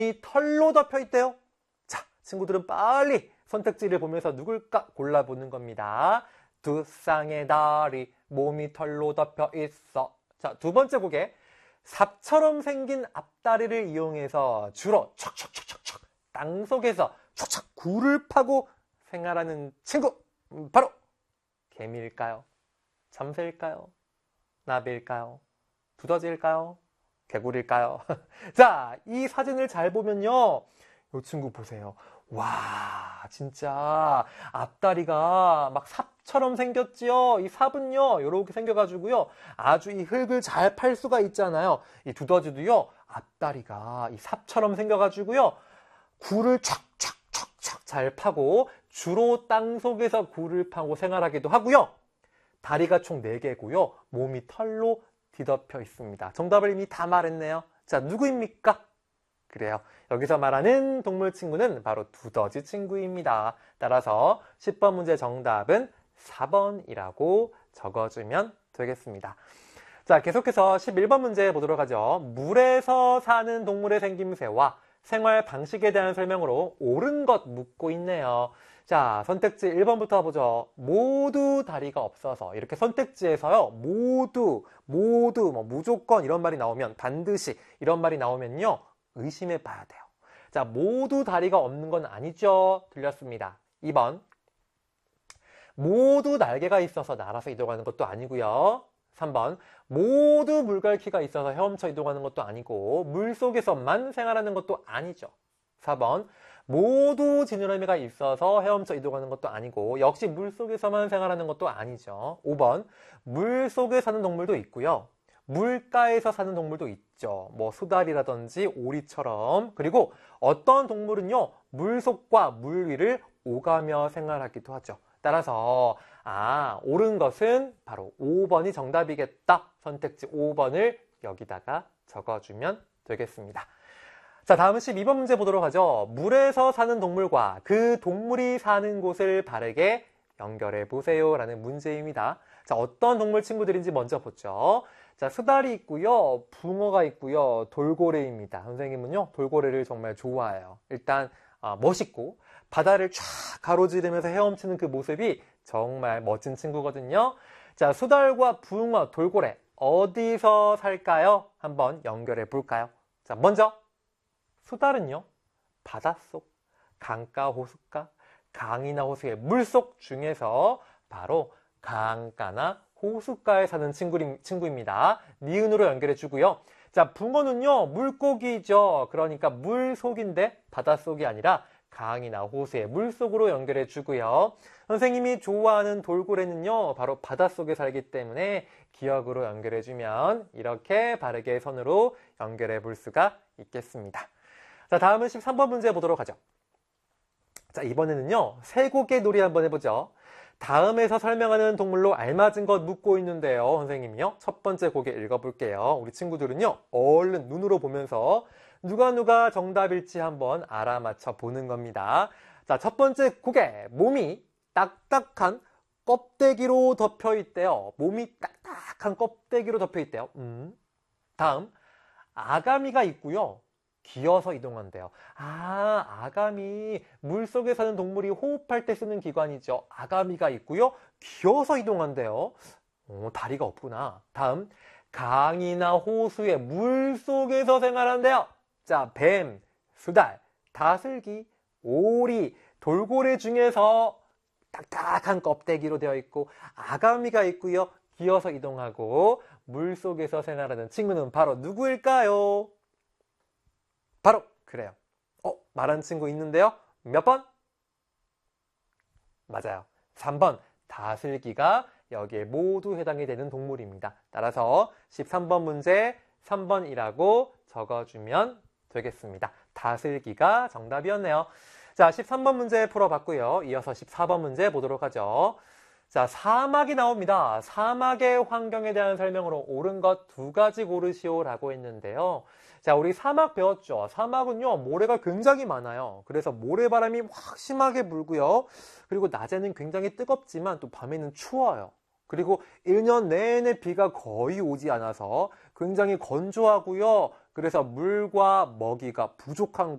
털로 덮여 있대요. 자, 친구들은 빨리 선택지를 보면서 누굴까 골라보는 겁니다. 두 쌍의 다리, 몸이 털로 덮여 있어. 자, 두 번째 곡에 삽처럼 생긴 앞다리를 이용해서 주로 척척척척척 땅속에서 척척 굴을 파고 생활하는 친구, 바로 개미일까요? 참새일까요? 나비일까요? 두더지일까요? 개구리일까요? 자, 이 사진을 잘 보면요, 이 친구 보세요. 와, 진짜 앞다리가 막 삽처럼 생겼지요. 이 삽은요, 이렇게 생겨가지고요, 아주 이 흙을 잘 팔 수가 있잖아요. 이 두더지도요, 앞다리가 이 삽처럼 생겨가지고요, 굴을 척척척척 잘 파고 주로 땅속에서 굴을 파고 생활하기도 하고요. 다리가 총 4개고요. 몸이 털로 뒤덮여 있습니다. 정답을 이미 다 말했네요. 자, 누구입니까? 그래요. 여기서 말하는 동물 친구는 바로 두더지 친구입니다. 따라서 10번 문제 정답은 4번이라고 적어주면 되겠습니다. 자, 계속해서 11번 문제 보도록 하죠. 물에서 사는 동물의 생김새와 생활 방식에 대한 설명으로 옳은 것 묻고 있네요. 자, 선택지 1번부터 보죠. 모두 다리가 없어서. 이렇게 선택지에서요, 모두, 뭐 무조건 이런 말이 나오면, 반드시 이런 말이 나오면요, 의심해 봐야 돼요. 자, 모두 다리가 없는 건 아니죠. 틀렸습니다. 2번. 모두 날개가 있어서 날아서 이동하는 것도 아니고요. 3번. 모두 물갈퀴가 있어서 헤엄쳐 이동하는 것도 아니고 물속에서만 생활하는 것도 아니죠. 4번. 모두 지느러미가 있어서 헤엄쳐 이동하는 것도 아니고 역시 물속에서만 생활하는 것도 아니죠. 5번. 물속에 사는 동물도 있고요. 물가에서 사는 동물도 있죠. 뭐 수달이라든지 오리처럼. 그리고 어떤 동물은요, 물속과 물 위를 오가며 생활하기도 하죠. 따라서 옳은 것은 바로 5번이 정답이겠다. 선택지 5번을 여기다가 적어주면 되겠습니다. 자, 다음은 12번 문제 보도록 하죠. 물에서 사는 동물과 그 동물이 사는 곳을 바르게 연결해 보세요 라는 문제입니다. 자, 어떤 동물 친구들인지 먼저 보죠. 자, 수달이 있고요, 붕어가 있고요, 돌고래입니다. 선생님은요, 돌고래를 정말 좋아해요. 일단 멋있고 바다를 쫙 가로지르면서 헤엄치는 그 모습이 정말 멋진 친구거든요. 자, 수달과 붕어, 돌고래 어디서 살까요? 한번 연결해 볼까요? 자, 먼저 수달은요, 바닷속, 강가, 호숫가, 강이나 호수의 물속 중에서 바로 강가나 호숫가에 사는 친구입니다. 니은으로 연결해 주고요. 자, 붕어는요, 물고기죠. 그러니까 물속인데 바닷속이 아니라 강이나 호수의 물속으로 연결해 주고요. 선생님이 좋아하는 돌고래는요, 바로 바닷속에 살기 때문에 기억으로 연결해 주면 이렇게 바르게 선으로 연결해 볼 수가 있겠습니다. 자, 다음은 13번 문제 보도록 하죠. 자, 이번에는요, 세 곡의 놀이 한번 해보죠. 다음에서 설명하는 동물로 알맞은 것 묻고 있는데요, 선생님이요. 첫 번째 곡에 읽어볼게요. 우리 친구들은요, 얼른 눈으로 보면서 누가 정답일지 한번 알아맞혀 보는 겁니다. 자, 첫 번째 곡에 몸이 딱딱한 껍데기로 덮여 있대요. 몸이 딱딱한 껍데기로 덮여 있대요. 다음, 아가미가 있고요. 기어서 이동한대요. 아가미, 물속에 사는 동물이 호흡할 때 쓰는 기관이죠. 아가미가 있고요. 기어서 이동한대요. 다리가 없구나. 다음, 강이나 호수의 물속에서 생활한대요. 자, 뱀, 수달, 다슬기, 오리, 돌고래 중에서 딱딱한 껍데기로 되어 있고 아가미가 있고요. 기어서 이동하고 물속에서 생활하는 친구는 바로 누구일까요? 바로 그래요. 말한 친구 있는데요. 몇 번? 맞아요. 3번 다슬기가 여기에 모두 해당이 되는 동물입니다. 따라서 13번 문제 3번이라고 적어주면 되겠습니다. 다슬기가 정답이었네요. 자, 13번 문제 풀어봤고요. 이어서 14번 문제 보도록 하죠. 자, 사막이 나옵니다. 사막의 환경에 대한 설명으로 옳은 것 2가지 고르시오 라고 했는데요. 자, 우리 사막 배웠죠. 사막은요, 모래가 굉장히 많아요. 그래서 모래바람이 확 심하게 불고요. 그리고 낮에는 굉장히 뜨겁지만 또 밤에는 추워요. 그리고 1년 내내 비가 거의 오지 않아서 굉장히 건조하고요. 그래서 물과 먹이가 부족한